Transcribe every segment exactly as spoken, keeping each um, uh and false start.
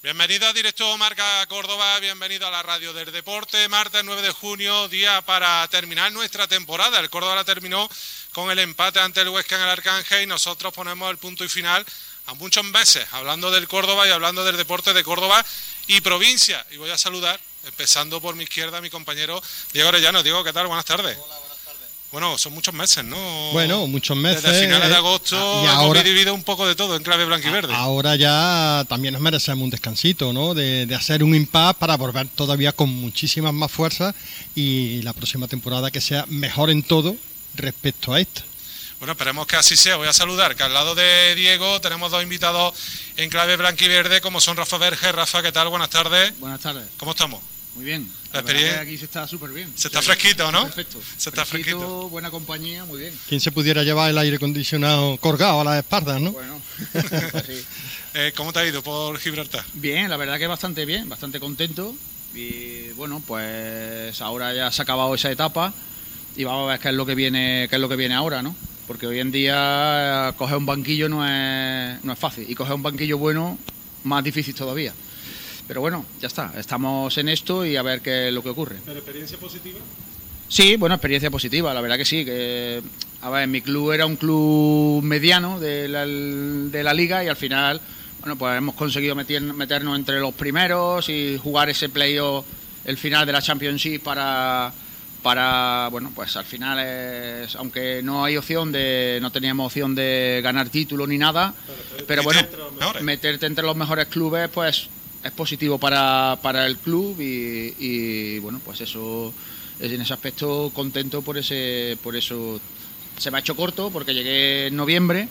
Bienvenido a Directo Marca Córdoba, bienvenido a la Radio del Deporte. Martes nueve de junio, día para terminar nuestra temporada. El Córdoba la terminó con el empate ante el Huesca en el Arcángel y nosotros ponemos el punto y final a muchos meses, hablando del Córdoba y hablando del deporte de Córdoba y provincia. Y voy a saludar, empezando por mi izquierda, a mi compañero Diego Arellano. Diego, ¿qué tal? Buenas tardes. Hola, buenas tardes. Bueno, son muchos meses, ¿no? Bueno, muchos meses. Desde finales de agosto y hemos ahora, vivido un poco de todo en clave blanquiverde. Ahora ya también nos merecemos un descansito, ¿no? De, de hacer un impasse para volver todavía con muchísimas más fuerzas y la próxima temporada que sea mejor en todo respecto a esta. Bueno, esperemos que así sea. Voy a saludar que al lado de Diego tenemos dos invitados en clave blanquiverde, como son Rafa Verge. Rafa, ¿qué tal? Buenas tardes. Buenas tardes. ¿Cómo estamos? Muy bien. La, la experiencia aquí se está súper bien. Se está sí, fresquito, ¿no? Perfecto. Se está fresquito, fresquito. Buena compañía, muy bien. ¿Quién se pudiera llevar el aire acondicionado colgado a las espaldas, no? Bueno, pues sí. eh, ¿Cómo te ha ido por Gibraltar? Bien, la verdad que bastante bien, bastante contento. Y bueno, pues ahora ya se ha acabado esa etapa y vamos a ver qué es lo que viene, qué es lo que viene ahora, ¿no? Porque hoy en día coger un banquillo no es, no es fácil y coger un banquillo bueno más difícil todavía. Pero bueno, ya está, estamos en esto y a ver qué es lo que ocurre. ¿Pero experiencia positiva? Sí, bueno, experiencia positiva, la verdad que sí. Que, a ver, mi club era un club mediano de la, de la liga y al final, bueno, pues hemos conseguido meter, meternos entre los primeros y jugar ese playoff, el final de la Championship para... para, bueno, pues al final, es, aunque no hay opción de, no teníamos opción de ganar título ni nada, pero, pero bueno, meterte entre los mejores clubes, pues es positivo para, para el club y, y bueno, pues eso, en ese aspecto contento por ese, por eso. Se me ha hecho corto porque llegué en noviembre,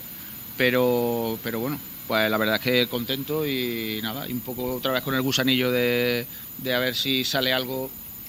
pero, pero bueno, pues la verdad es que contento y nada, y un poco otra vez con el gusanillo de, de a ver si sale algo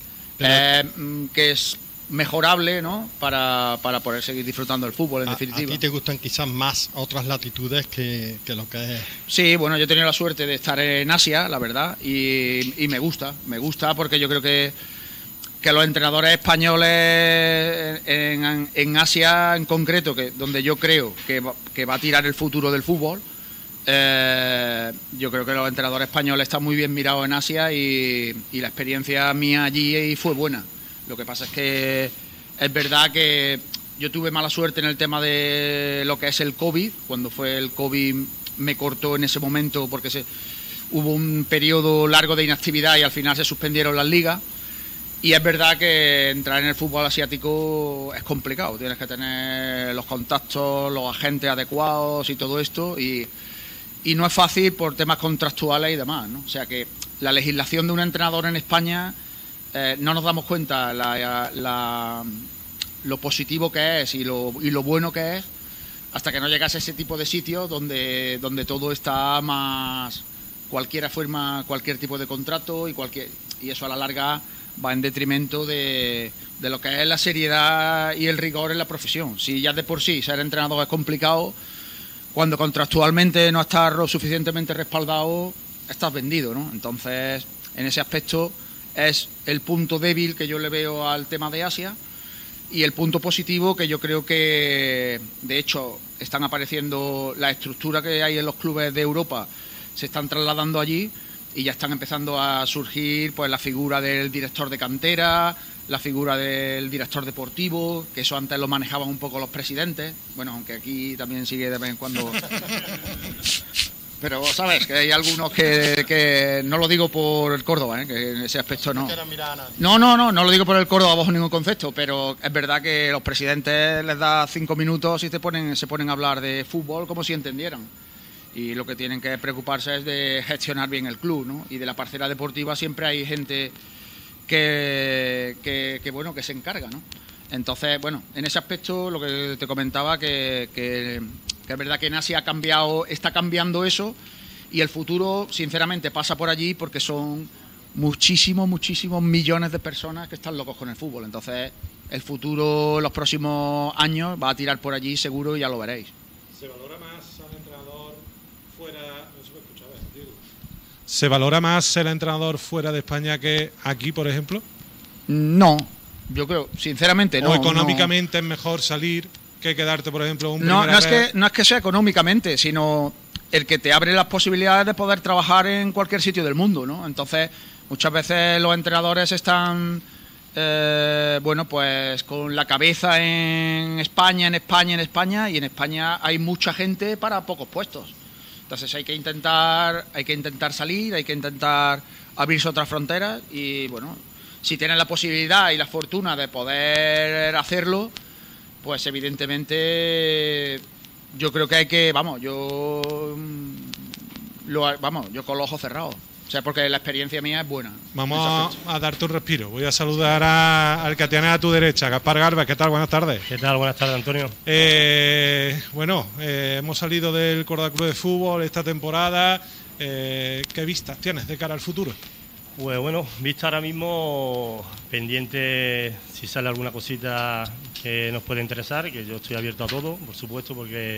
Eh, que es mejorable, ¿no? Para, para poder seguir disfrutando del fútbol, en a, definitiva. ¿A ti te gustan quizás más otras latitudes que, que lo que es? Sí, bueno, yo he tenido la suerte de estar en Asia, la verdad, y, y me gusta, me gusta porque yo creo que, que los entrenadores españoles en, en, en Asia en concreto, que donde yo creo que va, que va a tirar el futuro del fútbol, Eh, yo creo que los entrenadores españoles están muy bien mirados en Asia y, y la experiencia mía allí fue buena. Lo que pasa es que es verdad que yo tuve mala suerte en el tema de lo que es el COVID. Cuando fue el COVID me cortó en ese momento porque se, hubo un periodo largo de inactividad y al final se suspendieron las ligas. Y es verdad que entrar en el fútbol asiático es complicado. Tienes que tener los contactos, los agentes adecuados y todo esto y Y no es fácil por temas contractuales y demás, ¿no? O sea que la legislación de un entrenador en España eh, no nos damos cuenta la, la, lo positivo que es y lo, y lo bueno que es hasta que no llegas a ese tipo de sitios donde, donde todo está más... Cualquiera firma cualquier tipo de contrato y, cualquier, y eso a la larga va en detrimento de, de lo que es la seriedad y el rigor en la profesión. Si ya de por sí ser entrenador es complicado, cuando contractualmente no estás lo suficientemente respaldado, estás vendido, ¿no? Entonces, en ese aspecto es el punto débil que yo le veo al tema de Asia y el punto positivo que yo creo que, de hecho, están apareciendo la estructura que hay en los clubes de Europa, se están trasladando allí y ya están empezando a surgir pues la figura del director de cantera, la figura del director deportivo, que eso antes lo manejaban un poco los presidentes, bueno, aunque aquí también sigue de vez en cuando. Pero sabes que hay algunos que, que no lo digo por el Córdoba, ¿eh? Que en ese aspecto no. No, no, no, no lo digo por el Córdoba bajo ningún concepto, pero es verdad que los presidentes les da cinco minutos y te ponen, se ponen a hablar de fútbol como si entendieran. Y lo que tienen que preocuparse es de gestionar bien el club, ¿no? Y de la parcela deportiva siempre hay gente que, que, que bueno, que se encarga, ¿no? Entonces, bueno, en ese aspecto lo que te comentaba que, que, que es verdad que en Asia ha cambiado, está cambiando eso y el futuro, sinceramente, pasa por allí porque son muchísimos, muchísimos millones de personas que están locos con el fútbol. Entonces, el futuro, los próximos años, va a tirar por allí seguro y ya lo veréis. ¿Se valora más al entrenador fuera? No se me escucha, a ver, digo. ¿Se valora más el entrenador fuera de España que aquí, por ejemplo? No, yo creo, sinceramente, no. ¿O económicamente no. Es mejor salir que quedarte, por ejemplo, un no, primera no es que no es que sea económicamente, sino el que te abre las posibilidades de poder trabajar en cualquier sitio del mundo, ¿no? Entonces, muchas veces los entrenadores están, eh, bueno, pues con la cabeza en España, en España, en España, y en España hay mucha gente para pocos puestos. Entonces hay que intentar, hay que intentar salir, hay que intentar abrirse otras fronteras y, bueno, si tienen la posibilidad y la fortuna de poder hacerlo, pues evidentemente yo creo que hay que, vamos, yo lo, vamos, yo con los ojos cerrados. O sea, porque la experiencia mía es buena. Vamos a, a darte un respiro. Voy a saludar a, al que tienes a tu derecha, Gaspar Garbes. ¿Qué tal? Buenas tardes. ¿Qué tal? Buenas tardes, Antonio. Eh, bueno, eh, hemos salido del Córdoba Club de Fútbol esta temporada. Eh, ¿Qué vistas tienes de cara al futuro? Pues bueno, vista ahora mismo pendiente si sale alguna cosita que nos puede interesar, que yo estoy abierto a todo, por supuesto, porque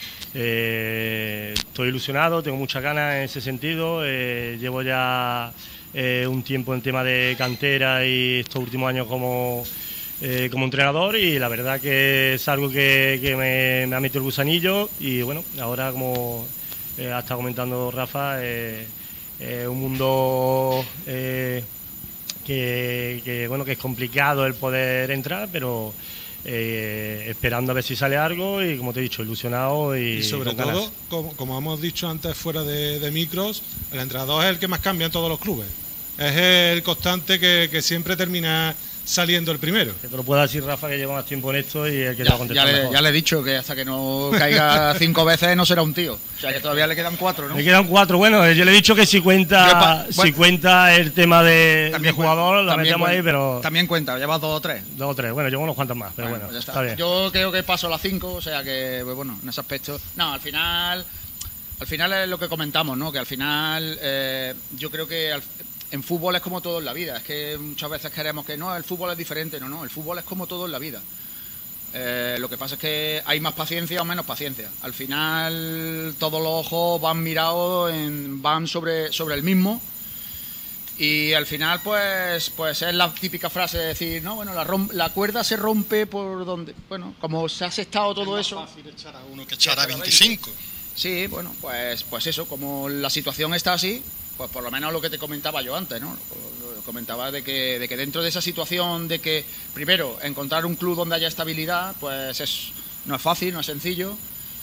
eh, estoy ilusionado, tengo muchas ganas en ese sentido. Eh, llevo ya eh, un tiempo en tema de cantera y estos últimos años como, eh, como entrenador, y la verdad que es algo que, que me, me ha metido el gusanillo. Y bueno, ahora, como eh, ha estado comentando Rafa, eh, Eh, un mundo eh, que, que bueno que es complicado el poder entrar, pero eh, esperando a ver si sale algo, y como te he dicho, ilusionado y, y sobre con todo, ganas. como, como hemos dicho antes fuera de, de micros, el entrenador es el que más cambia en todos los clubes, es el constante que, que siempre termina saliendo el primero. Que te lo pueda decir Rafa, que lleva más tiempo en esto y el que Ya, te va a contestar ya, le, mejor. ya le he dicho que hasta que no caiga cinco veces no será un tío. O sea, que todavía le quedan cuatro, ¿no? Me quedan cuatro. Bueno, yo le he dicho que si cuenta, pa, bueno, si cuenta el tema de, de jugador, lo también metemos cuenta, ahí, pero... También cuenta, llevas dos o tres. Dos o tres. Bueno, llevo unos cuantos más, pero bueno, bueno, pues ya está bien. Yo creo que paso a las cinco, o sea que, pues bueno, en ese aspecto... No, al final, al final es lo que comentamos, ¿no? Que al final eh, yo creo que... Al, en fútbol es como todo en la vida, es que muchas veces queremos que no, el fútbol es diferente, no, no, el fútbol es como todo en la vida. Eh, lo que pasa es que hay más paciencia o menos paciencia. Al final todos los ojos van mirados, en, van sobre, sobre el mismo, y al final pues pues es la típica frase de decir, no, bueno, la, rom la cuerda se rompe por donde, bueno, como se ha asestado todo eso. Es más fácil echar a uno que echar a veinticinco. Sí, bueno, pues, pues eso, como la situación está así, pues por lo menos lo que te comentaba yo antes, ¿no? Lo comentaba de que, de que dentro de esa situación de que, primero, encontrar un club donde haya estabilidad, pues es, no es fácil, no es sencillo,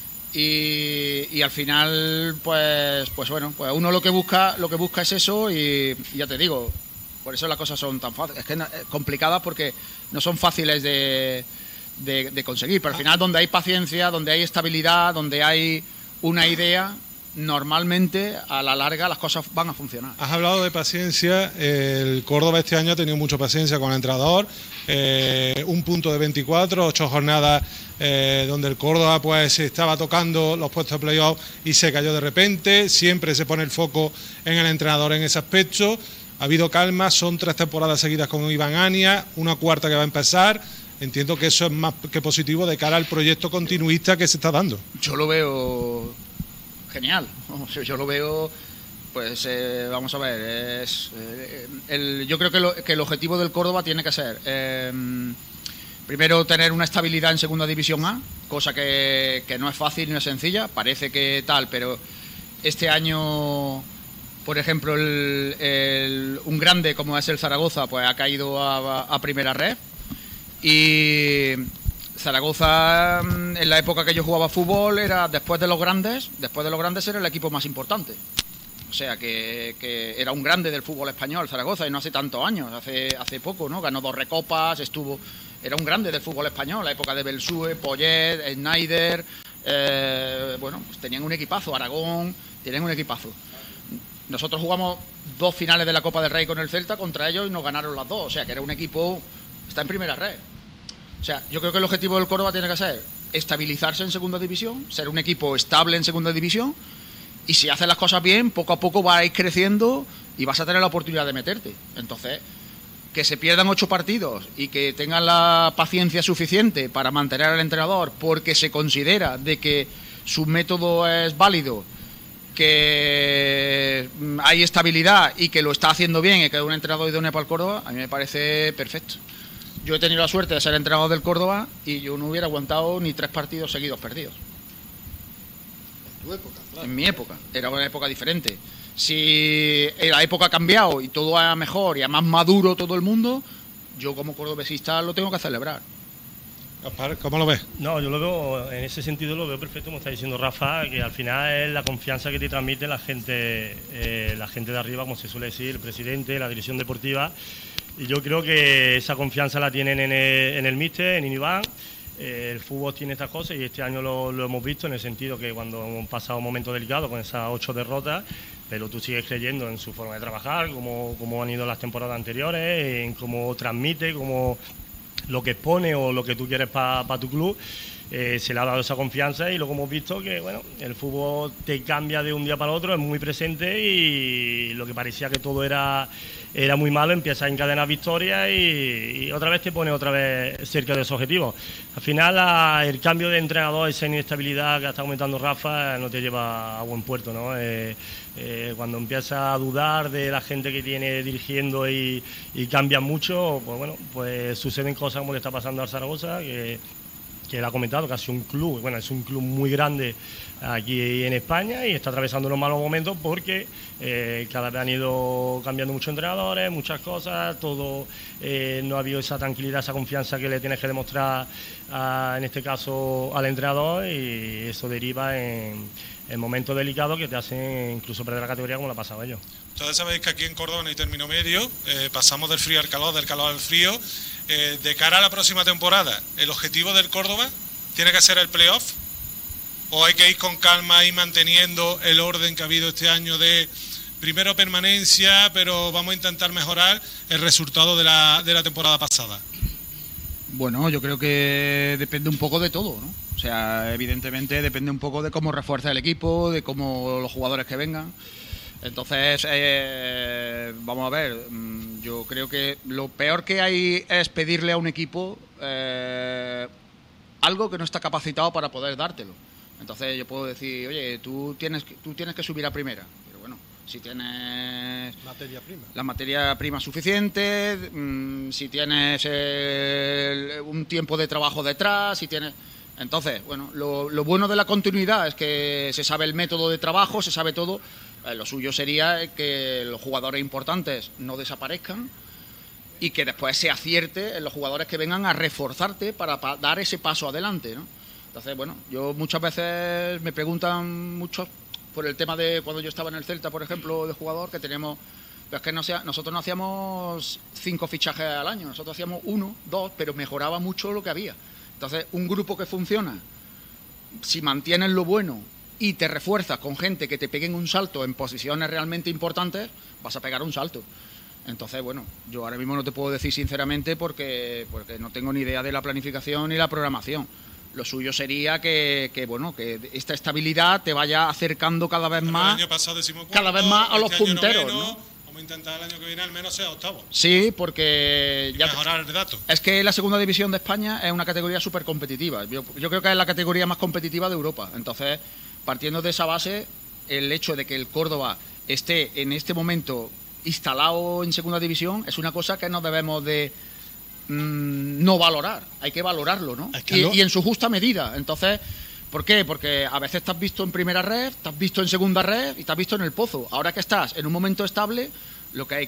y, y al final, pues, pues bueno, pues uno lo que busca, lo que busca es eso, y, y ya te digo, por eso las cosas son tan fáciles, es que no, es complicadas porque no son fáciles de, de, de conseguir, pero al final donde hay paciencia, donde hay estabilidad, donde hay una idea, normalmente a la larga las cosas van a funcionar. Has hablado de paciencia. El Córdoba este año ha tenido mucha paciencia con el entrenador, eh, un punto de veinticuatro, ocho jornadas eh, donde el Córdoba pues estaba tocando los puestos de playoff y se cayó de repente. Siempre se pone el foco en el entrenador en ese aspecto. Ha habido calma, son tres temporadas seguidas con Iván Ania, una cuarta que va a empezar. Entiendo que eso es más que positivo de cara al proyecto continuista que se está dando. Yo lo veo genial, yo lo veo, pues eh, vamos a ver, es eh, el, yo creo que, lo, que el objetivo del Córdoba tiene que ser eh, primero tener una estabilidad en Segunda División A, cosa que, que no es fácil ni es sencilla, parece que tal, pero este año, por ejemplo, el, el, un grande como es el Zaragoza, pues ha caído a, a primera red, y Zaragoza, en la época que yo jugaba fútbol, era después de los grandes, después de los grandes era el equipo más importante. O sea, que, que era un grande del fútbol español, Zaragoza, y no hace tantos años, hace, hace poco, ¿no? Ganó dos recopas, estuvo, era un grande del fútbol español, la época de Belsue, Poyet, Schneider, eh, bueno, pues tenían un equipazo, Aragón, tenían un equipazo. Nosotros jugamos dos finales de la Copa del Rey con el Celta contra ellos y nos ganaron las dos, o sea, que era un equipo, está en primera red. O sea, yo creo que el objetivo del Córdoba tiene que ser estabilizarse en Segunda División, ser un equipo estable en Segunda División, y si haces las cosas bien, poco a poco vas a ir creciendo y vas a tener la oportunidad de meterte. Entonces, que se pierdan ocho partidos y que tengan la paciencia suficiente para mantener al entrenador porque se considera de que su método es válido, que hay estabilidad y que lo está haciendo bien y que es un entrenador idóneo para el Córdoba, a mí me parece perfecto. Yo he tenido la suerte de ser entrenador del Córdoba y yo no hubiera aguantado ni tres partidos seguidos perdidos. tu época, claro. En mi época, era una época diferente. Si la época ha cambiado y todo es mejor y es más maduro todo el mundo, yo como cordobesista lo tengo que celebrar. Gaspar, ¿cómo lo ves? No, yo lo veo, en ese sentido lo veo perfecto, como está diciendo Rafa, que al final es la confianza que te transmite la gente, eh, la gente de arriba, como se suele decir, el presidente, la dirección deportiva. Y yo creo que esa confianza la tienen en el, en el míster, en Iván. Eh, el fútbol tiene estas cosas y este año lo, lo hemos visto en el sentido que cuando hemos pasado un momento delicado con esas ocho derrotas, pero tú sigues creyendo en su forma de trabajar, cómo, cómo han ido las temporadas anteriores, en cómo transmite, cómo lo que expone o lo que tú quieres para pa tu club. Eh, se le ha dado esa confianza y luego hemos visto que bueno, el fútbol te cambia de un día para otro, es muy presente y lo que parecía que todo era, era muy malo empieza a encadenar victorias y, y otra vez te pone otra vez cerca de su objetivo. Al final la, el cambio de entrenador, esa inestabilidad que está comentando Rafa, no te lleva a buen puerto, ¿no? Eh, eh, cuando empiezas a dudar de la gente que tiene dirigiendo y, y cambian mucho, pues bueno, pues suceden cosas como le está pasando al Zaragoza, que que él ha comentado, que ha sido un club, bueno, es un club muy grande aquí en España y está atravesando unos malos momentos porque eh, cada vez han ido cambiando muchos entrenadores, muchas cosas, todo, eh, no ha habido esa tranquilidad, esa confianza que le tienes que demostrar, a, en este caso, al entrenador y eso deriva en, en momentos delicados que te hacen incluso perder la categoría como lo ha pasado a ellos. Ustedes sabéis que aquí en Córdoba no hay término medio, eh, pasamos del frío al calor, del calor al frío. Eh, de cara a la próxima temporada, ¿el objetivo del Córdoba tiene que ser el playoff? ¿O hay que ir con calma y manteniendo el orden que ha habido este año de primero permanencia, pero vamos a intentar mejorar el resultado de la, de la temporada pasada? Bueno, yo creo que depende un poco de todo, ¿no? O sea, evidentemente depende un poco de cómo refuerza el equipo, de cómo los jugadores que vengan. Entonces, eh, vamos a ver, yo creo que lo peor que hay es pedirle a un equipo eh, algo que no está capacitado para poder dártelo. Entonces yo puedo decir, oye, tú tienes, tú tienes que subir a primera, pero bueno, si tienes materia prima. la materia prima suficiente, mmm, si tienes el, un tiempo de trabajo detrás, si tienes... Entonces, bueno, lo, lo bueno de la continuidad es que se sabe el método de trabajo, se sabe todo. Eh, lo suyo sería que los jugadores importantes no desaparezcan y que después se acierte en los jugadores que vengan a reforzarte para, para dar ese paso adelante, ¿no? Entonces, bueno, yo muchas veces me preguntan mucho por el tema de cuando yo estaba en el Celta, por ejemplo, de jugador, que tenemos... Pero es que no sea, nosotros no hacíamos cinco fichajes al año, nosotros hacíamos uno, dos, pero mejoraba mucho lo que había. Entonces, un grupo que funciona, si mantienes lo bueno y te refuerzas con gente que te peguen un salto en posiciones realmente importantes, vas a pegar un salto. Entonces, bueno, yo ahora mismo no te puedo decir sinceramente porque, porque no tengo ni idea de la planificación ni la programación. Lo suyo sería que, que bueno, que esta estabilidad te vaya acercando cada vez más, el año pasado decimos cuarto, cada vez más a los este año punteros, noveno, ¿no? Vamos a intentar el año que viene al menos sea octavo. Sí, porque ya mejorar el dato. Es que la segunda división de España es una categoría súper competitiva. Yo, yo creo que es la categoría más competitiva de Europa. Entonces, partiendo de esa base, el hecho de que el Córdoba esté en este momento instalado en segunda división es una cosa que no debemos de mmm, no valorar. Hay que valorarlo, ¿no? Es que y, no... y en su justa medida. Entonces, ¿por qué? Porque a veces te has visto en primera red, te has visto en segunda red y te has visto en el pozo. Ahora que estás en un momento estable, lo que hay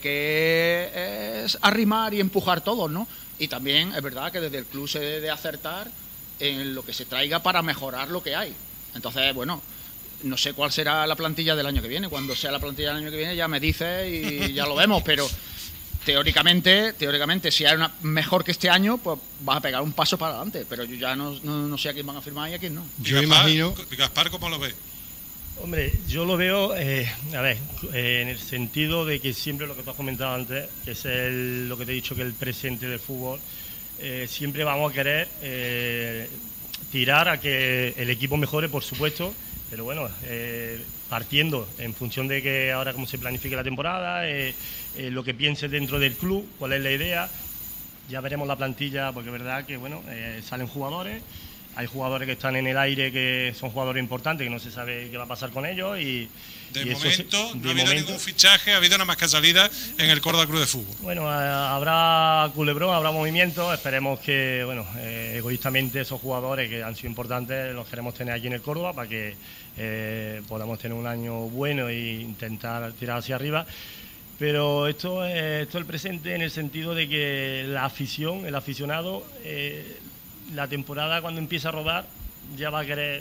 que es arrimar y empujar todos, ¿no? Y también es verdad que desde el club se debe acertar en lo que se traiga para mejorar lo que hay. Entonces, bueno, no sé cuál será la plantilla del año que viene. Cuando sea la plantilla del año que viene ya me dices y ya lo vemos, pero teóricamente, teóricamente si hay una mejor que este año, pues vas a pegar un paso para adelante. Pero yo ya no, no, no sé a quién van a firmar y a quién no. Yo Gaspar, imagino... Gaspar, ¿cómo lo ves? Hombre, yo lo veo, eh, a ver, eh, en el sentido de que siempre lo que tú has comentado antes, que es el, lo que te he dicho, que el presente del fútbol, eh, siempre vamos a querer eh, tirar a que el equipo mejore, por supuesto, pero bueno, eh, partiendo en función de que ahora cómo se planifique la temporada, eh, eh, lo que piense dentro del club, cuál es la idea, ya veremos la plantilla, porque es verdad que bueno, eh, salen jugadores. hay jugadores que están en el aire que son jugadores importantes, que no se sabe qué va a pasar con ellos y... De y momento eso, de no ha habido momento, ningún fichaje, ha habido nada más que salida en el Córdoba Club de Fútbol. Bueno, habrá culebrón, habrá movimiento, esperemos que, bueno, eh, egoístamente esos jugadores que han sido importantes los queremos tener aquí en el Córdoba para que eh, podamos tener un año bueno e intentar tirar hacia arriba. Pero esto, eh, esto es el presente en el sentido de que la afición, el aficionado, eh, la temporada cuando empieza a rodar ya va a querer...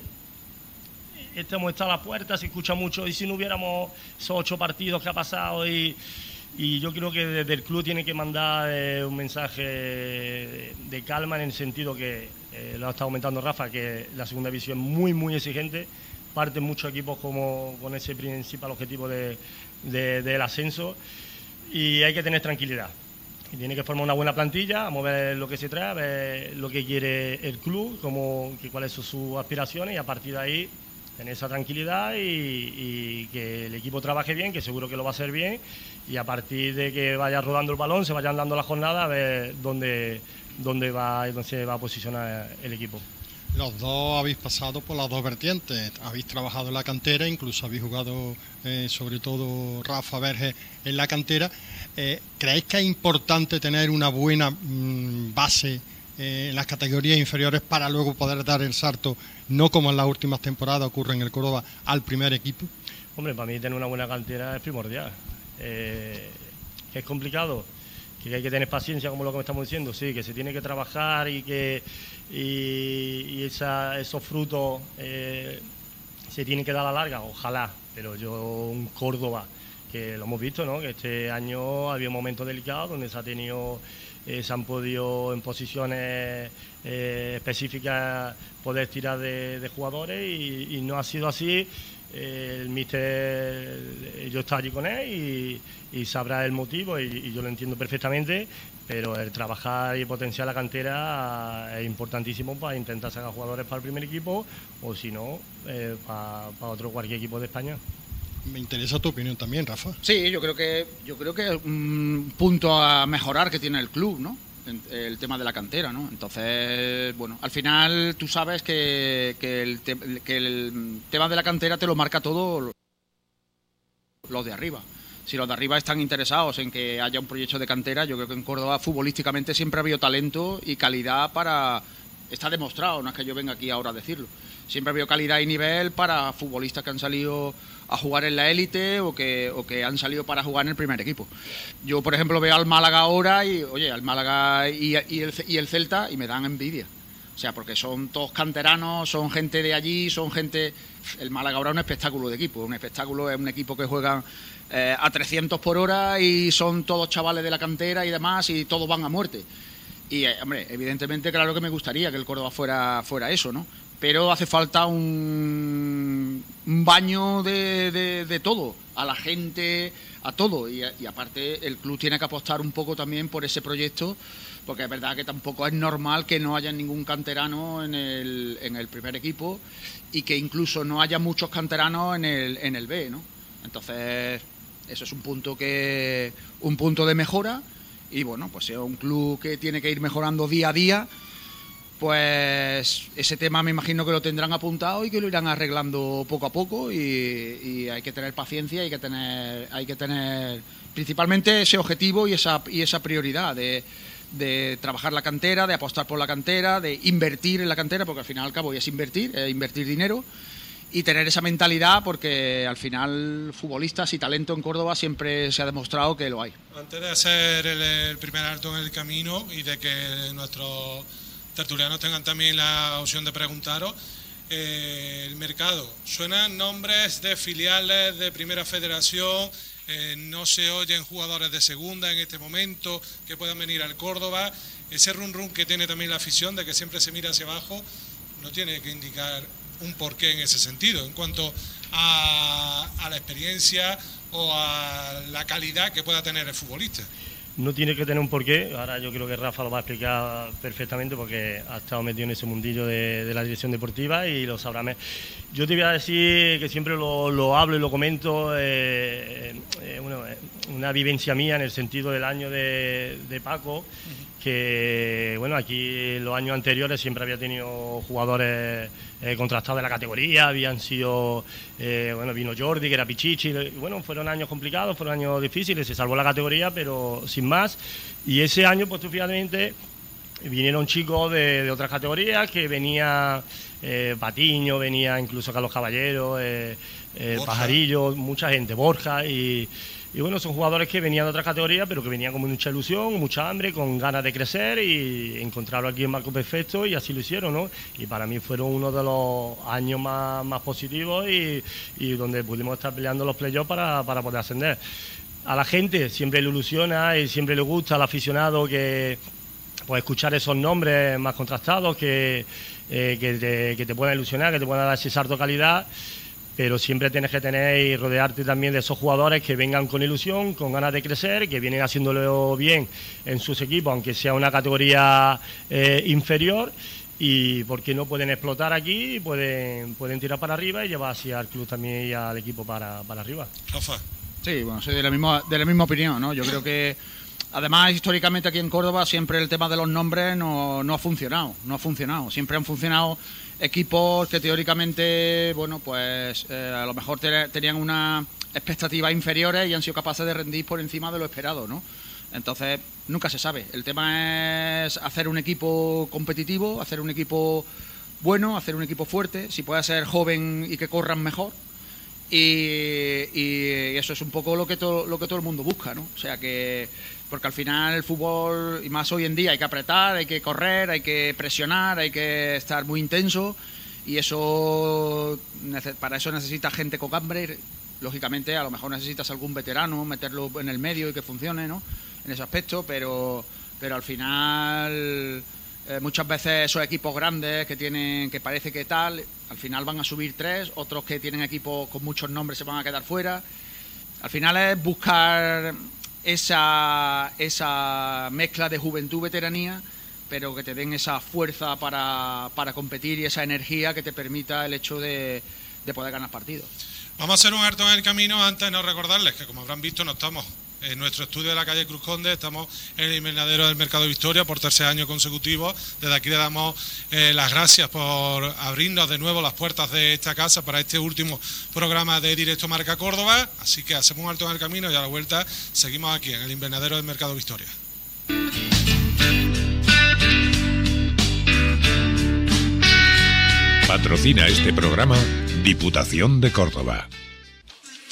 Este hemos estado a la puerta, se escucha mucho, y si no hubiéramos esos ocho partidos que ha pasado, y, y yo creo que desde el club tiene que mandar eh, un mensaje de, de calma, en el sentido que, eh, lo ha estado comentando Rafa, que la segunda división es muy, muy exigente, parten muchos equipos como con ese principal objetivo de, de, del ascenso, y hay que tener tranquilidad. Y tiene que formar una buena plantilla, vamos a ver lo que se trae, a ver lo que quiere el club, cómo, que, cuáles son sus aspiraciones, y a partir de ahí tener esa tranquilidad y, y que el equipo trabaje bien, que seguro que lo va a hacer bien, y a partir de que vaya rodando el balón, se vayan dando la jornada, a ver dónde, dónde, va, dónde se va a posicionar el equipo. Los dos habéis pasado por las dos vertientes, habéis trabajado en la cantera, incluso habéis jugado, eh, sobre todo Rafa Verge, en la cantera. Eh, ¿Creéis que es importante tener una buena mmm, base eh, en las categorías inferiores para luego poder dar el salto, no como en las últimas temporadas ocurre en el Córdoba, al primer equipo? Hombre, para mí tener una buena cantera es primordial. Eh, ¿Que es complicado? Que hay que tener paciencia, como lo que estamos diciendo, sí, que se tiene que trabajar y que y, y esa, esos frutos eh, se tienen que dar a la larga, ojalá, pero yo un Córdoba, que lo hemos visto, ¿no? Que este año había momentos delicados donde se ha tenido, eh, se han podido en posiciones eh, específicas poder tirar de, de jugadores y, y no ha sido así. Eh, el míster, yo estaba allí con él y, y sabrá el motivo y, y yo lo entiendo perfectamente, pero el trabajar y potenciar la cantera es importantísimo para intentar sacar jugadores para el primer equipo o si no, eh, para, para otro cualquier equipo de España. Me interesa tu opinión también, Rafa. Sí, yo creo que yo creo que es un punto a mejorar que tiene el club, ¿no? El tema de la cantera, ¿no? Entonces, bueno, al final tú sabes que, que, el, te, que el tema de la cantera te lo marca todo los de arriba. Si los de arriba están interesados en que haya un proyecto de cantera, yo creo que en Córdoba futbolísticamente siempre ha habido talento y calidad para... Está demostrado, no es que yo venga aquí ahora a decirlo. Siempre ha habido calidad y nivel para futbolistas que han salido a jugar en la élite o que, o que han salido para jugar en el primer equipo. Yo, por ejemplo, veo al Málaga ahora y, oye, al Málaga y, y, el, y el Celta y me dan envidia. O sea, porque son todos canteranos, son gente de allí, son gente... El Málaga ahora es un espectáculo de equipo, un espectáculo, es un equipo que juegan eh, a trescientos por hora y son todos chavales de la cantera y demás y todos van a muerte. Y, eh, hombre, evidentemente, claro que me gustaría que el Córdoba fuera, fuera eso, ¿no? Pero hace falta un, un baño de, de, de todo, a la gente, a todo. Y, y aparte el club tiene que apostar un poco también por ese proyecto, porque es verdad que tampoco es normal que no haya ningún canterano en el, en el primer equipo y que incluso no haya muchos canteranos en el, en el B, ¿no? Entonces, eso es un punto que un punto de mejora y bueno, pues es un club que tiene que ir mejorando día a día. Pues ese tema me imagino que lo tendrán apuntado y que lo irán arreglando poco a poco y, y hay que tener paciencia, hay que tener, hay que tener principalmente ese objetivo y esa, y esa prioridad de, de trabajar la cantera, de apostar por la cantera, de invertir en la cantera, porque al final al cabo es invertir, es invertir dinero y tener esa mentalidad porque al final futbolistas y talento en Córdoba siempre se ha demostrado que lo hay. Antes de hacer el, el primer alto en el camino y de que nuestros tertulianos tengan también la opción de preguntaros, eh, el mercado, suenan nombres de filiales de Primera Federación, eh, no se oyen jugadores de segunda en este momento que puedan venir al Córdoba, ese run run que tiene también la afición de que siempre se mira hacia abajo, no tiene que indicar un porqué en ese sentido, en cuanto a, a la experiencia o a la calidad que pueda tener el futbolista. No tiene que tener un porqué, ahora yo creo que Rafa lo va a explicar perfectamente porque ha estado metido en ese mundillo de, de la dirección deportiva y lo sabrá. Yo te voy a decir que siempre lo, lo hablo y lo comento, eh, eh, bueno, una vivencia mía en el sentido del año de, de Paco, que bueno, aquí los años anteriores siempre había tenido jugadores eh, contrastados de la categoría, habían sido, eh, bueno, vino Jordi, que era Pichichi, y bueno, fueron años complicados, fueron años difíciles, se salvó la categoría, pero sin más, y ese año, pues finalmente vinieron chicos de, de otras categorías, que venía eh, Patiño, venía incluso Carlos Caballero, eh, eh, Pajarillo, mucha gente, Borja, y... Y bueno, son jugadores que venían de otra categoría, pero que venían con mucha ilusión, mucha hambre, con ganas de crecer y encontraron aquí el marco perfecto y así lo hicieron, ¿no? Y para mí fueron uno de los años más, más positivos y, y donde pudimos estar peleando los playoffs para, para poder ascender. A la gente siempre le ilusiona y siempre le gusta al aficionado que pues escuchar esos nombres más contrastados, que, eh, que, te, que te puedan ilusionar, que te puedan dar ese salto de calidad. Pero siempre tienes que tener y rodearte también de esos jugadores que vengan con ilusión, con ganas de crecer, que vienen haciéndolo bien en sus equipos, aunque sea una categoría eh, inferior, y porque no pueden explotar aquí, pueden pueden tirar para arriba y llevar así al club también y al equipo para, para arriba. Rafa. Sí, bueno, soy de la misma, de la misma opinión, ¿no? Yo creo que, además, históricamente aquí en Córdoba siempre el tema de los nombres no, no ha funcionado, no ha funcionado. Siempre han funcionado equipos que teóricamente, bueno, pues eh, a lo mejor te, tenían unas expectativas inferiores y han sido capaces de rendir por encima de lo esperado, ¿no? Entonces, nunca se sabe. El tema es hacer un equipo competitivo, hacer un equipo bueno, hacer un equipo fuerte, si puede ser joven y que corran mejor. Y, y eso es un poco lo que todo lo que todo el mundo busca, ¿no? O sea que, porque al final el fútbol, y más hoy en día, hay que apretar, hay que correr, hay que presionar, hay que estar muy intenso, y eso, para eso necesitas gente con hambre. Lógicamente, a lo mejor necesitas algún veterano, meterlo en el medio y que funcione, ¿no? En ese aspecto, pero pero al final eh, muchas veces esos equipos grandes que tienen, que parece que tal, al final van a subir tres, otros que tienen equipos con muchos nombres se van a quedar fuera. Al final es buscar esa esa mezcla de juventud-veteranía, pero que te den esa fuerza para, para competir y esa energía que te permita el hecho de, de poder ganar partidos. Vamos a hacer un alto en el camino antes de no recordarles que, como habrán visto, no estamos en nuestro estudio de la calle Cruz Conde, estamos en el invernadero del Mercado Victoria por tercer año consecutivo. Desde aquí le damos eh, las gracias por abrirnos de nuevo las puertas de esta casa para este último programa de Directo Marca Córdoba. Así que hacemos un alto en el camino y a la vuelta seguimos aquí en el invernadero del Mercado Victoria. Patrocina este programa Diputación de Córdoba.